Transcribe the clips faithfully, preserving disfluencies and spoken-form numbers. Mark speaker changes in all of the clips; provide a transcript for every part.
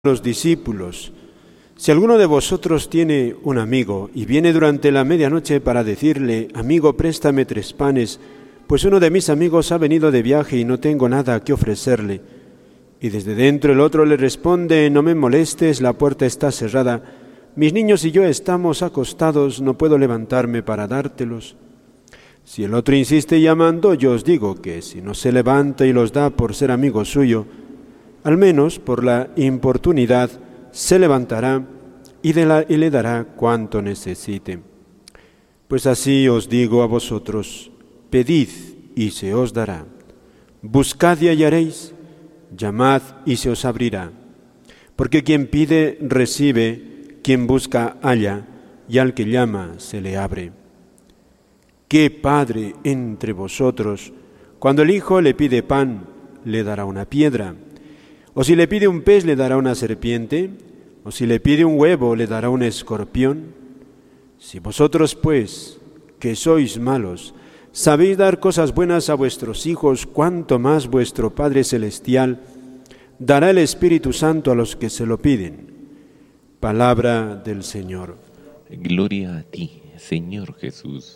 Speaker 1: los discípulos: si alguno de vosotros tiene un amigo y viene durante la medianoche para decirle: amigo, préstame tres panes, pues uno de mis amigos ha venido de viaje y no tengo nada que ofrecerle, y desde dentro el otro le responde: no me molestes, la puerta está cerrada, mis niños y yo estamos acostados, no puedo levantarme para dártelos. Si el otro insiste llamando, yo os digo que si no se levanta y los da por ser amigo suyo, al menos por la importunidad se levantará y, de la, y le dará cuanto necesite. Pues así os digo a vosotros: pedid y se os dará, buscad y hallaréis, llamad y se os abrirá. Porque quien pide recibe, quien busca halla, y al que llama se le abre. ¿Qué padre entre vosotros, cuando el hijo le pide pan, le dará una piedra? ¿O si le pide un pez, le dará una serpiente? ¿O si le pide un huevo, le dará un escorpión? Si vosotros, pues, que sois malos, sabéis dar cosas buenas a vuestros hijos, cuánto más vuestro Padre Celestial dará el Espíritu Santo a los que se lo piden. Palabra del Señor.
Speaker 2: Gloria a ti, Señor Jesús.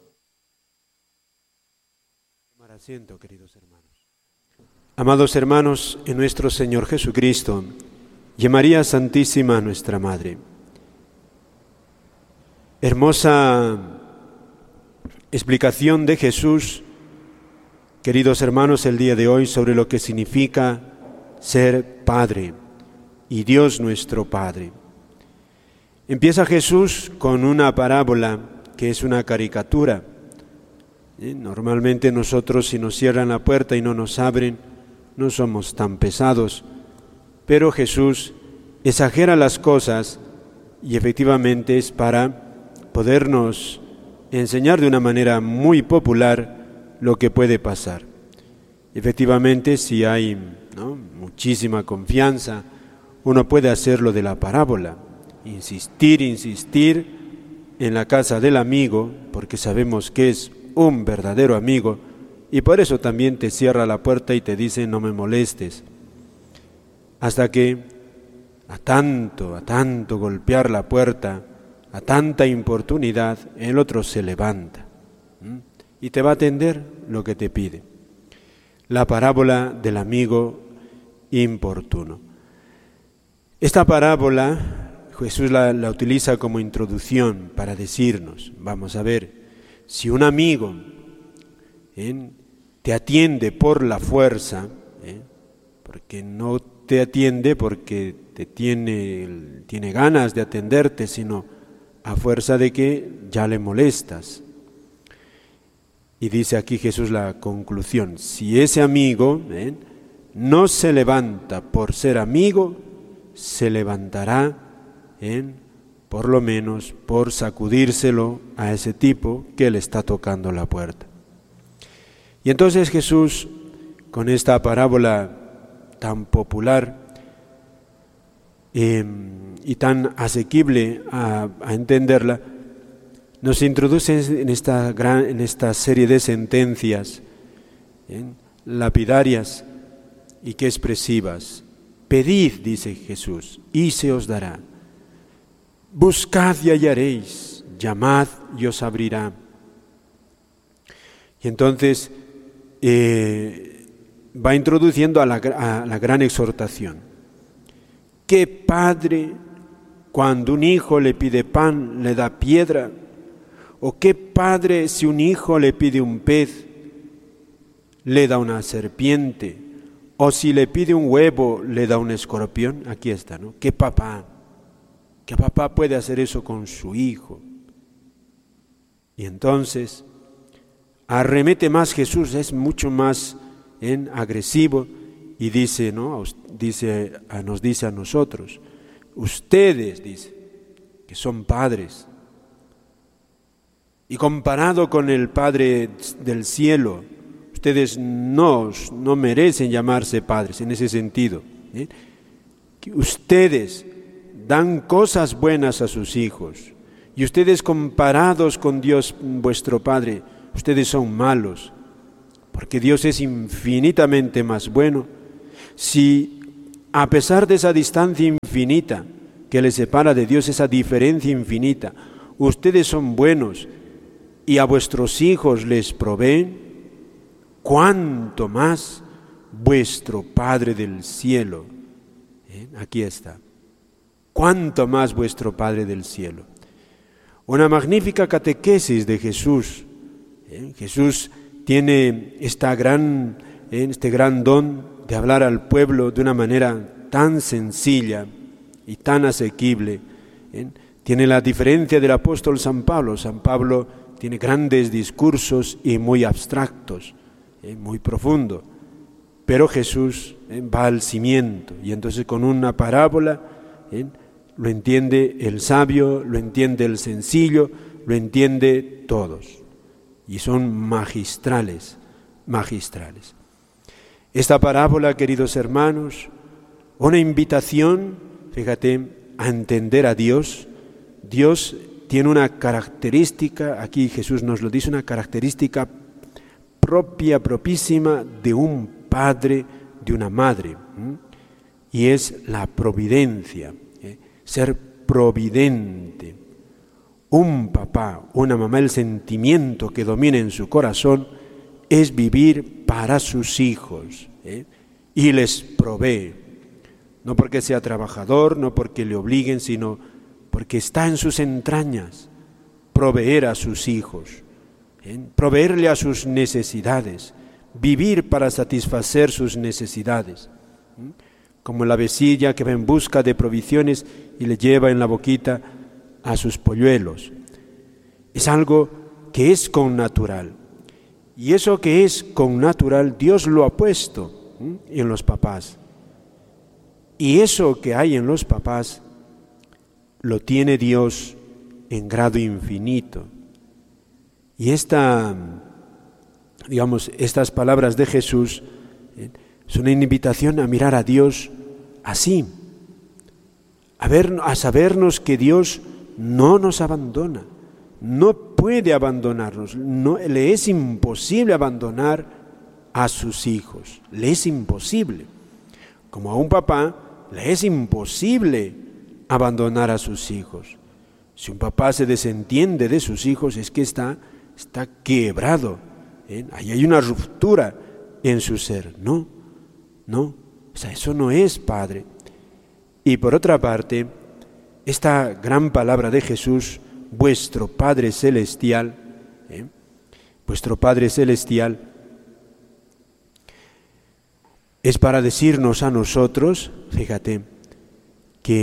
Speaker 1: Tomar asiento, queridos hermanos. Amados hermanos, en nuestro Señor Jesucristo y en María Santísima, nuestra Madre. Hermosa explicación de Jesús, queridos hermanos, el día de hoy sobre lo que significa ser Padre y Dios nuestro Padre. Empieza Jesús con una parábola que es una caricatura. ¿Eh? Normalmente nosotros, si nos cierran la puerta y no nos abren, no somos tan pesados, pero Jesús exagera las cosas y efectivamente es para podernos enseñar de una manera muy popular lo que puede pasar. Efectivamente, si hay ¿no? muchísima confianza, uno puede hacerlo de la parábola, insistir, insistir en la casa del amigo, porque sabemos que es un verdadero amigo, y por eso también te cierra la puerta y te dice: no me molestes. Hasta que a tanto, a tanto golpear la puerta, a tanta importunidad, el otro se levanta ¿m? y te va a atender lo que te pide. La parábola del amigo importuno. Esta parábola Jesús la, la utiliza como introducción para decirnos: vamos a ver, si un amigo ¿eh? te atiende por la fuerza, ¿eh? porque no te atiende porque te tiene, tiene ganas de atenderte, sino a fuerza de que ya le molestas. Y dice aquí Jesús la conclusión: si ese amigo ¿eh? no se levanta por ser amigo, se levantará ¿eh? por lo menos por sacudírselo a ese tipo que le está tocando la puerta. Y entonces Jesús, con esta parábola tan popular eh, y tan asequible a, a entenderla, nos introduce en esta, gran, en esta serie de sentencias ¿eh? lapidarias y que expresivas. Pedid, dice Jesús, y se os dará. Buscad y hallaréis, llamad y os abrirá. Y entonces eh, va introduciendo a la, a la gran exhortación. ¿Qué padre, cuando un hijo le pide pan, le da piedra? ¿O qué padre, si un hijo le pide un pez, le da una serpiente? ¿O si le pide un huevo, le da un escorpión? Aquí está, ¿no? ¿Qué papá? ¿Qué papá puede hacer eso con su hijo? Y entonces arremete más Jesús, es mucho más ¿eh? agresivo y dice, ¿no? dice, nos dice a nosotros: ustedes, dice, que son padres, y comparado con el Padre del cielo, ustedes no, no merecen llamarse padres en ese sentido. ¿eh? Que ustedes dan cosas buenas a sus hijos, y ustedes comparados con Dios vuestro Padre, ustedes son malos, porque Dios es infinitamente más bueno. Si a pesar de esa distancia infinita que les separa de Dios, esa diferencia infinita, ustedes son buenos y a vuestros hijos les proveen, ¿cuánto más vuestro Padre del cielo? ¿Eh? Aquí está. ¿Cuánto más vuestro Padre del cielo? Una magnífica catequesis de Jesús. ¿Eh? Jesús tiene esta gran, ¿eh? este gran don de hablar al pueblo de una manera tan sencilla y tan asequible. ¿Eh? Tiene la diferencia del apóstol San Pablo. San Pablo tiene grandes discursos y muy abstractos, ¿eh? muy profundo. Pero Jesús ¿eh? va al cimiento y entonces con una parábola ¿eh? lo entiende el sabio, lo entiende el sencillo, lo entiende todos. Y son magistrales, magistrales. Esta parábola, queridos hermanos, una invitación, fíjate, a entender a Dios. Dios tiene una característica, aquí Jesús nos lo dice, una característica propia, propísima de un padre, de una madre, ¿m? y es la providencia, ¿eh? ser providente. Un papá, una mamá, el sentimiento que domina en su corazón es vivir para sus hijos, ¿eh? y les provee, no porque sea trabajador, no porque le obliguen, sino porque está en sus entrañas proveer a sus hijos, ¿eh? proveerle a sus necesidades, vivir para satisfacer sus necesidades, ¿eh? como la avecilla que va en busca de provisiones y le lleva en la boquita a sus polluelos. Es algo que es connatural. Y eso que es connatural, Dios lo ha puesto ¿eh? en los papás. Y eso que hay en los papás, lo tiene Dios en grado infinito. Y esta, digamos, estas palabras de Jesús ¿eh? son una invitación a mirar a Dios así, a, ver, a sabernos que Dios no nos abandona, no puede abandonarnos, no, le es imposible abandonar a sus hijos, le es imposible. Como a un papá le es imposible abandonar a sus hijos. Si un papá se desentiende de sus hijos es que está, está quebrado, ¿eh? Ahí hay una ruptura en su ser. No, no, o sea, eso no es padre. Y por otra parte, esta gran palabra de Jesús, vuestro Padre Celestial, ¿eh? vuestro Padre Celestial, es para decirnos a nosotros, fíjate, que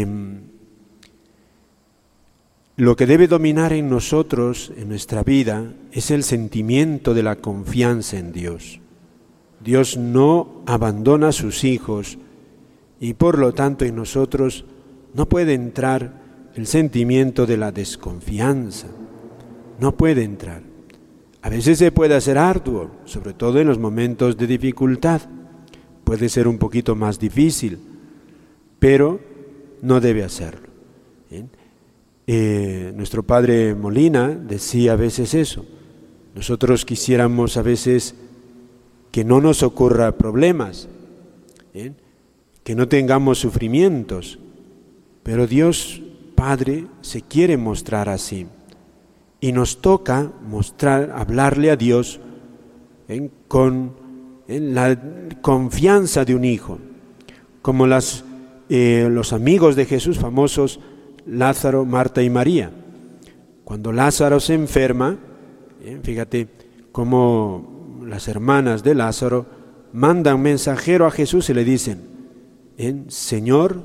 Speaker 1: lo que debe dominar en nosotros, en nuestra vida, es el sentimiento de la confianza en Dios. Dios no abandona a sus hijos y por lo tanto en nosotros no puede entrar el sentimiento de la desconfianza. No puede entrar. A veces se puede hacer arduo, sobre todo en los momentos de dificultad. Puede ser un poquito más difícil, pero no debe hacerlo. ¿Eh? Eh, nuestro padre Molina decía a veces eso. Nosotros quisiéramos a veces que no nos ocurra problemas, ¿eh? que no tengamos sufrimientos, pero Dios Padre se quiere mostrar así y nos toca mostrar, hablarle a Dios ¿eh? con en la confianza de un hijo, como las, eh, los amigos de Jesús famosos, Lázaro, Marta y María. Cuando Lázaro se enferma, eh, fíjate cómo las hermanas de Lázaro mandan mensajero a Jesús y le dicen, eh, Señor,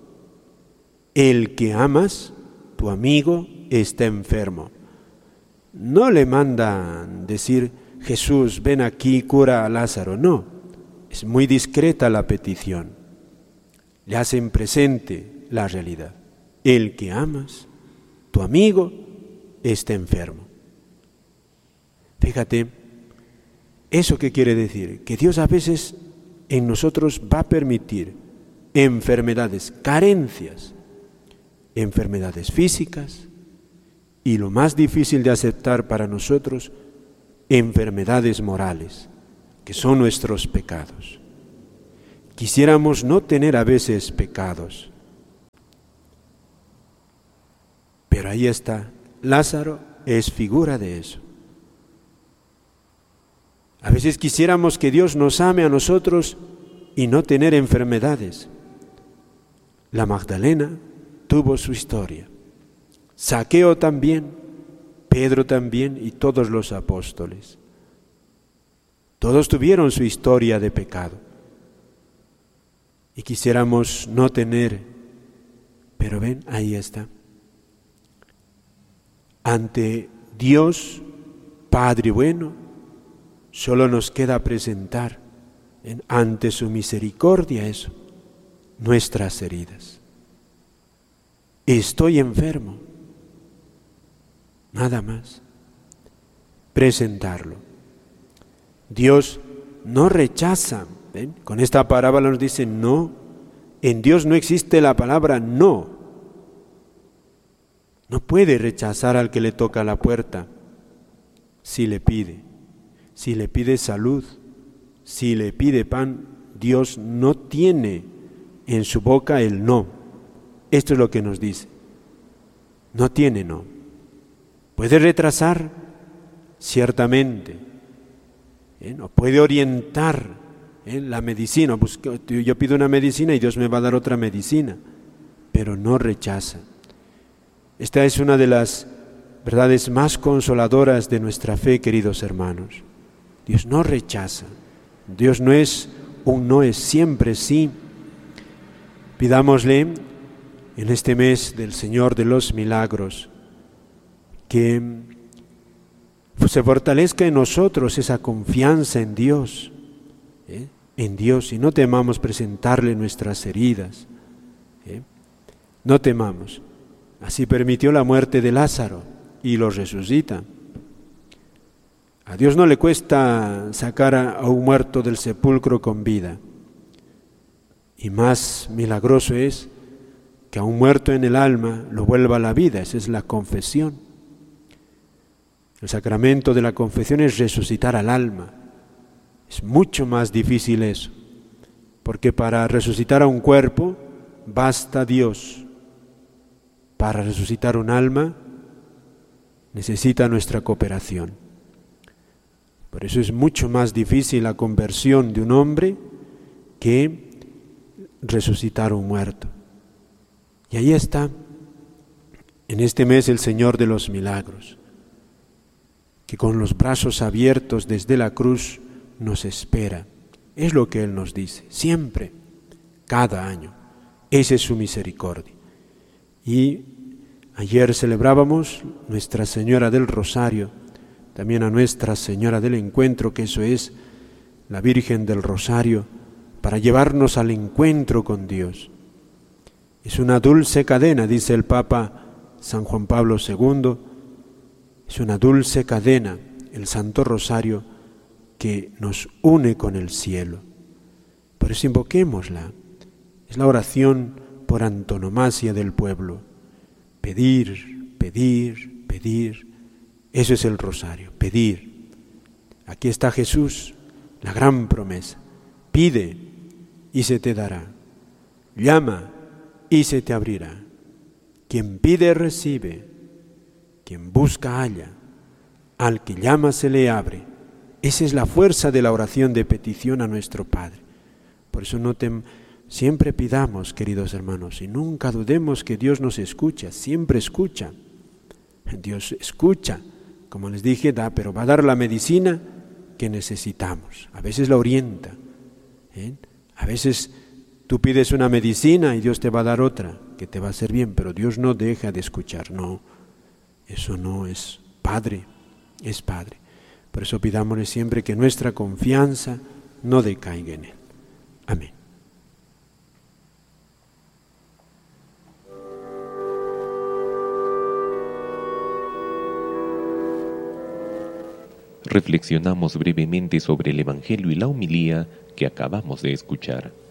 Speaker 1: el que amas, tu amigo, está enfermo. No le mandan decir, Jesús, ven aquí, cura a Lázaro. No, es muy discreta la petición. Le hacen presente la realidad. El que amas, tu amigo, está enfermo. Fíjate, ¿eso qué quiere decir? Que Dios a veces en nosotros va a permitir enfermedades, carencias, enfermedades físicas y lo más difícil de aceptar para nosotros, enfermedades morales, que son nuestros pecados. quisiéramos no tener a veces pecados. Pero ahí está, Lázaro es figura de eso. A veces quisiéramos que Dios nos ame a nosotros y no tener enfermedades. La Magdalena tuvo su historia. Zaqueo también, Pedro también y todos los apóstoles. Todos tuvieron su historia de pecado. Y quisiéramos no tener, pero ven, ahí está. Ante Dios, Padre bueno, solo nos queda presentar en, ante su misericordia eso, nuestras heridas. Estoy enfermo, nada más. Presentarlo. Dios no rechaza, ¿ven? Con esta parábola nos dice no. En Dios no existe la palabra no. No puede rechazar al que le toca la puerta si le pide. Si le pide salud, si le pide pan, Dios no tiene en su boca el no. Esto es lo que nos dice. No tiene no. Puede retrasar, ciertamente. ¿Eh? No puede orientar ¿eh? la medicina. Pues yo pido una medicina y Dios me va a dar otra medicina, pero no rechaza. Esta es una de las verdades más consoladoras de nuestra fe, queridos hermanos. Dios no rechaza. Dios no es un no, es siempre sí. Pidámosle en este mes del Señor de los Milagros que se fortalezca en nosotros esa confianza en Dios, ¿eh? en Dios, y no temamos presentarle nuestras heridas. ¿eh? No temamos. Así permitió la muerte de Lázaro y lo resucita. A Dios no le cuesta sacar a un muerto del sepulcro con vida. Y más milagroso es que a un muerto en el alma lo vuelva a la vida. Esa es la confesión. El sacramento de la confesión es resucitar al alma. Es mucho más difícil eso, porque para resucitar a un cuerpo basta Dios. Para resucitar un alma necesita nuestra cooperación. Por eso es mucho más difícil la conversión de un hombre que resucitar un muerto. Y ahí está, en este mes, el Señor de los Milagros, que con los brazos abiertos desde la cruz nos espera. Es lo que Él nos dice, siempre, cada año. Esa es su misericordia. Y ayer celebrábamos Nuestra Señora del Rosario, también a Nuestra Señora del Encuentro, que eso es la Virgen del Rosario, para llevarnos al encuentro con Dios. Es una dulce cadena, dice el Papa San Juan Pablo segundo, es una dulce cadena, el Santo Rosario, que nos une con el cielo. Por eso invoquémosla. Es la oración por antonomasia del pueblo. Pedir, pedir, pedir. Eso es el rosario, pedir. Aquí está Jesús, la gran promesa. Pide y se te dará. Llama y se te abrirá. Quien pide recibe. Quien busca halla. Al que llama se le abre. Esa es la fuerza de la oración de petición a nuestro Padre. Por eso no te... Siempre pidamos, queridos hermanos, y nunca dudemos que Dios nos escucha, siempre escucha. Dios escucha, como les dije, da, pero va a dar la medicina que necesitamos. A veces la orienta. ¿eh? A veces tú pides una medicina y Dios te va a dar otra, que te va a hacer bien, pero Dios no deja de escuchar. No, eso no es Padre, es Padre. Por eso pidámosle siempre que nuestra confianza no decaiga en Él. Amén.
Speaker 2: Reflexionamos brevemente sobre el Evangelio y la homilía que acabamos de escuchar.